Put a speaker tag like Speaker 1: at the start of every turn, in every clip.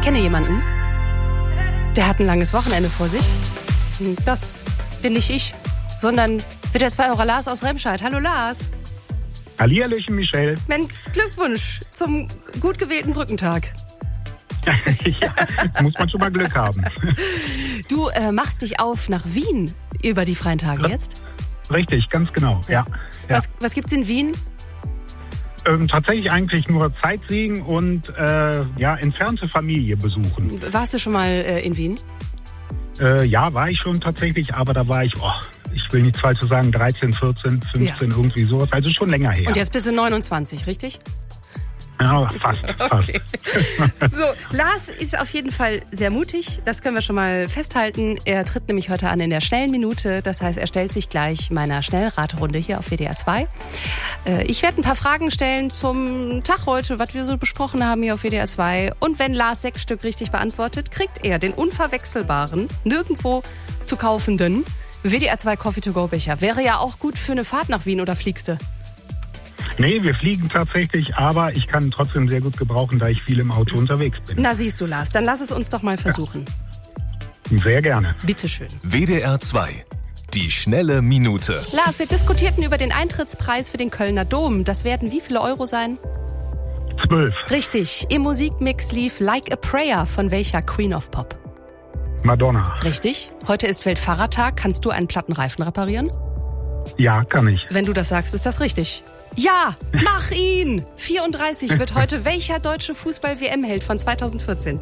Speaker 1: kenne jemanden, der hat ein langes Wochenende vor sich. Das bin nicht ich, sondern wird jetzt bei eurer Lars aus Remscheid. Hallo Lars.
Speaker 2: Hallihallöchen, Michelle.
Speaker 1: Mensch, Glückwunsch zum gut gewählten Brückentag.
Speaker 2: Ja, muss man schon mal Glück haben.
Speaker 1: Du machst dich auf nach Wien über die freien Tage jetzt?
Speaker 2: Richtig, ganz genau, ja.
Speaker 1: Was gibt's in Wien?
Speaker 2: Tatsächlich eigentlich nur Sightseeing und entfernte Familie besuchen.
Speaker 1: Warst du schon mal in Wien?
Speaker 2: Ja, war ich schon tatsächlich, aber da war ich, ich will nicht falsch sagen, 13, 14, 15, irgendwie sowas, also schon länger her.
Speaker 1: Und jetzt bist du 29, richtig?
Speaker 2: Ja, fast.
Speaker 1: Okay. So, Lars ist auf jeden Fall sehr mutig, das können wir schon mal festhalten. Er tritt nämlich heute an in der schnellen Minute, das heißt, er stellt sich gleich meiner Schnellraterunde hier auf WDR 2. Ich werde ein paar Fragen stellen zum Tag heute, was wir so besprochen haben hier auf WDR 2. Und wenn Lars 6 Stück richtig beantwortet, kriegt er den unverwechselbaren, nirgendwo zu kaufenden WDR 2 Coffee-to-go-Becher. Wäre ja auch gut für eine Fahrt nach Wien, oder fliegst du?
Speaker 2: Nee, wir fliegen tatsächlich, aber ich kann trotzdem sehr gut gebrauchen, da ich viel im Auto unterwegs bin.
Speaker 1: Na siehst du, Lars, dann lass es uns doch mal versuchen.
Speaker 2: Ja. Sehr gerne.
Speaker 1: Bitteschön.
Speaker 3: WDR 2. Die schnelle Minute.
Speaker 1: Lars, wir diskutierten über den Eintrittspreis für den Kölner Dom. Das werden wie viele Euro sein?
Speaker 2: 12.
Speaker 1: Richtig. Im Musikmix lief Like a Prayer von welcher Queen of Pop?
Speaker 2: Madonna.
Speaker 1: Richtig. Heute ist Weltfahrradtag. Kannst du einen platten Reifen reparieren?
Speaker 2: Ja, kann ich.
Speaker 1: Wenn du das sagst, ist das richtig. Ja, mach ihn! 34 wird heute welcher deutsche Fußball-WM-Held von 2014?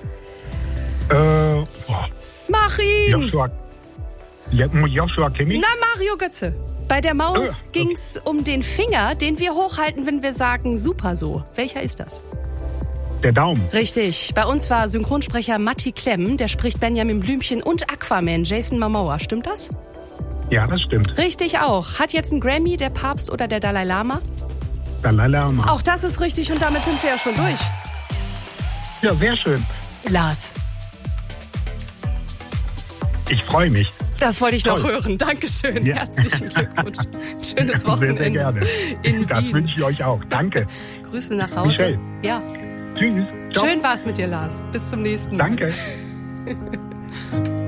Speaker 1: Mach ihn!
Speaker 2: Joshua Kimmich?
Speaker 1: Na, Mario Götze. Bei der Maus ging's um den Finger, den wir hochhalten, wenn wir sagen super so. Welcher ist das?
Speaker 2: Der Daumen.
Speaker 1: Richtig. Bei uns war Synchronsprecher Matti Klemm, der spricht Benjamin Blümchen und Aquaman, Jason Momoa. Stimmt das?
Speaker 2: Ja, das stimmt.
Speaker 1: Richtig auch. Hat jetzt ein Grammy der Papst oder der Dalai Lama?
Speaker 2: Dalai Lama.
Speaker 1: Auch das ist richtig und damit sind wir ja schon durch.
Speaker 2: Ja, sehr schön.
Speaker 1: Lars.
Speaker 2: Ich freue mich.
Speaker 1: Das wollte ich noch hören. Dankeschön. Ja. Herzlichen Glückwunsch. Schönes Wochenende.
Speaker 2: Sehr, sehr gerne.
Speaker 1: In
Speaker 2: das
Speaker 1: Wien.
Speaker 2: wünsche ich euch auch. Danke.
Speaker 1: Grüße nach Hause.
Speaker 2: Michelle.
Speaker 1: Ja.
Speaker 2: Tschüss. Ciao.
Speaker 1: Schön war's mit dir, Lars. Bis zum nächsten Mal.
Speaker 2: Danke.